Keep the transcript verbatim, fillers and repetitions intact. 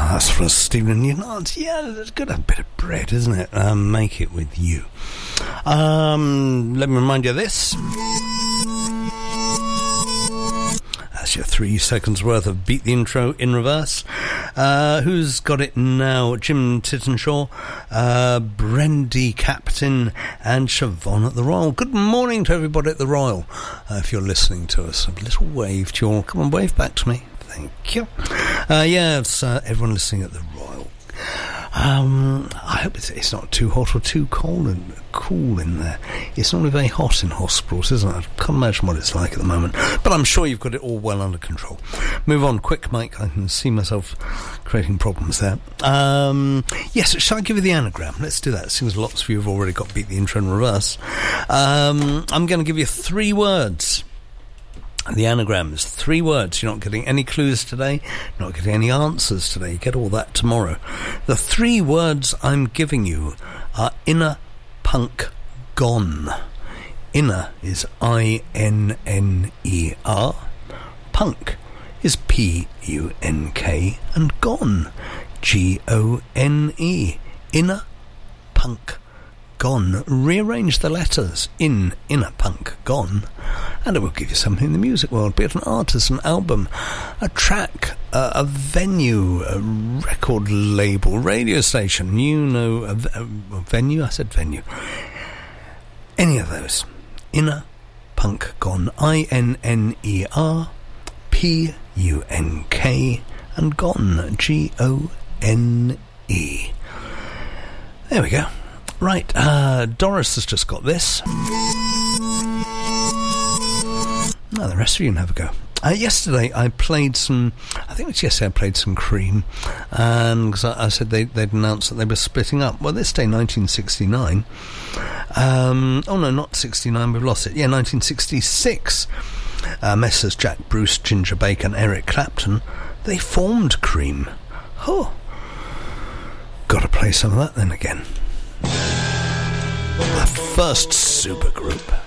Ah, that's for Stephen United. Yeah, it's good. A bit of bread, isn't it? Um, make it with you. Um, let me remind you of this. That's your three seconds worth of Beat the Intro in reverse. Uh, who's got it now? Jim Tittenshaw, uh, Brendy Captain, and Siobhan at the Royal. Good morning to everybody at the Royal. Uh, if you're listening to us, a little wave to you all. Come on, wave back to me. Thank you. Uh, yeah, it's uh, everyone listening at the Royal. Um, I hope it's, it's not too hot or too cold and cool in there. It's normally very hot in hospitals, isn't it? I can't imagine what it's like at the moment. But I'm sure you've got it all well under control. Move on, quick, Mike. I can see myself creating problems there. Um, yes, shall I give you the anagram? Let's do that. Seems lots of you have already got Beat the Intro in reverse. Um, I'm going to give you three words. The anagram is three words. You're not getting any clues today, not getting any answers today. You get all that tomorrow. The three words I'm giving you are inner punk gone. Inner is I N N E R. Punk is P U N K. And gone, G O N E. Inner punk gone. Rearrange the letters in inner punk gone, and it will give you something in the music world, be it an artist, an album, a track, uh, a venue, a record label, radio station, you know, a, a, a venue, I said venue, any of those. Inner punk gone, I N N E R P U N K, and gone, G O N E. There we go. Right, uh, Doris has just got this. No, the rest of you can have a go. Uh, yesterday I played some, I think it was yesterday I played some Cream, and because I, I said they, they'd announced that they were splitting up. Well, this day, nineteen sixty-nine. Um, oh no, not sixty-nine, we've lost it. Yeah, nineteen sixty-six. Uh, Messrs. Jack Bruce, Ginger Baker, and Eric Clapton, they formed Cream. Oh, gotta play some of that then again. The first supergroup.